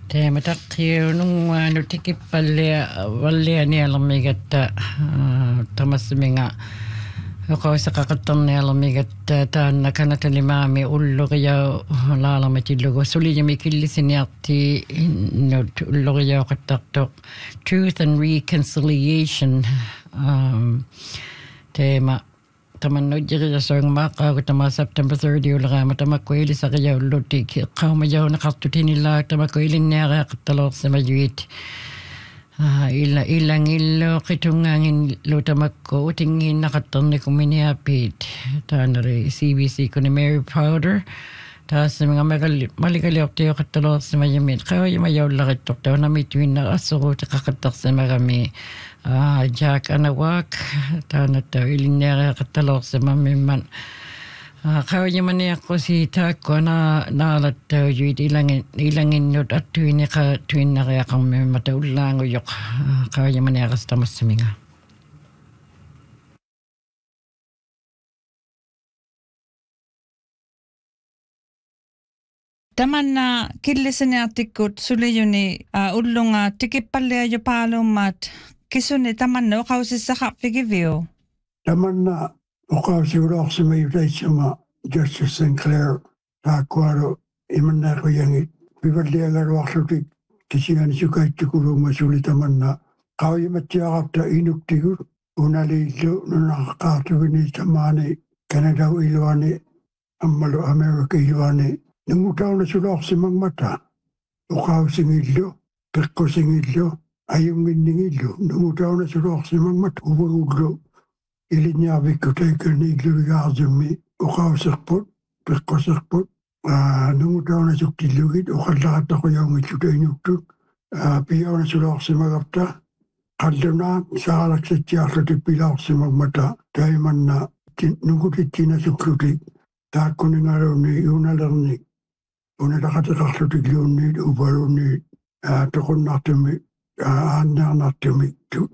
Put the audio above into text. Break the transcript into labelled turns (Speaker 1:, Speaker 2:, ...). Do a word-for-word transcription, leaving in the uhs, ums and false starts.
Speaker 1: Te matakkiu nung ano tikippalia wallia ni alamigatta tamasminga ko sa kakatan ni alamigatta tan nakanata ni mami ullo kaya lalamati lugo suli mi killisin yatti no ullo kaya kataktok Truth and Reconciliation um tema taman jira sang maka tama September thirtieth ulaga matama ko ili sa kaya uloti kaw mayaw nakatutin nila tama ko ili niya katalok sa mayuit ila ilang ilo kitungangin lutama ko tingin nakatan ni kuminiapit tanare C B C ko ni Mary Powder tas mga malikaliok tayo katalok sa mayamit kayo mayaw lakitok tayo na mitwin na aso kakatak sa marami Ah, Jack Anawak, tanah tahu ilinnya katalog sa mamiman. Ah, kau yang mana aku si tak kena nalat tahu jadi ilangin ilangin not atu ini ka tuin nak ya kami mata ulang uyok. Kau yang mana aku setamas seminga.
Speaker 2: Tämän killisin atikut sulijuni ullunga tikippalia jo palumat. Kisuni tamanna uqausissa qappigivio.
Speaker 3: Tamanna uqausiuloqsima yutaitsama Justice Sinclair taakkuaru imannaaquyangit pivalliagaruarlutik kisingani sukaittikuluuma suli tamanna qauyimattiaqarta inuktigut unaliillu nunaqaartuvini tamaani Kanadau iluani ammalu Amerika iluani nungutauna suloqsimangmata uqausingillu piqqusingillu ayunginningillu nungutauna suloqsimangmat uvugullu ilinyaavikku taikaniilluvigaartummi uqauserput piqqusserput nungutauna suktillugit uqallaqattaquyaungillu tainuktut piyauna suloqsimagapta qallunaa saalaksattiarlutik pilaorsimagmata taimanna nungutittina suklutik taakkuningaluunni unalerni unalaqatiqarlutik luunniit upaluunniit toqunnartumi aannaarnartumi